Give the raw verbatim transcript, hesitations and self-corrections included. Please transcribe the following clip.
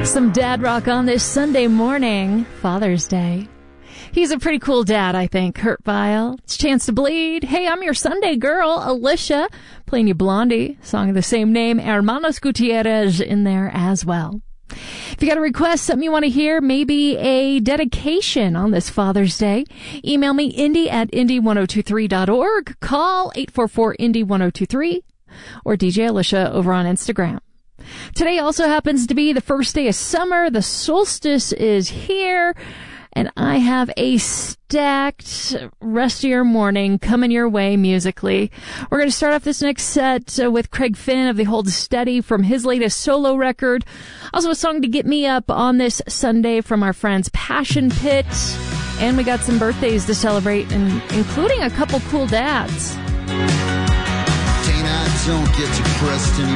Some dad rock on this Sunday morning, Father's Day. He's a pretty cool dad, I think. Kurt Vile. It's Chance to Bleed. Hey, I'm your Sunday girl, Alicia, playing you Blondie, song of the same name. Hermanos Gutierrez in there as well. If you got a request, something you want to hear, maybe a dedication on this Father's Day, email me, Indy at Indy ten twenty-three dot org. Call eight four four Indy ten twenty-three or D J Alicia over on Instagram. Today also happens to be the first day of summer. The solstice is here, and I have a stacked rest of your morning coming your way musically. We're going to start off this next set uh, with Craig Finn of the Hold Steady from his latest solo record. Also a song to get me up on this Sunday from our friends Passion Pit. And we got some birthdays to celebrate, and including a couple cool dads. Dana, I don't get depressed anymore.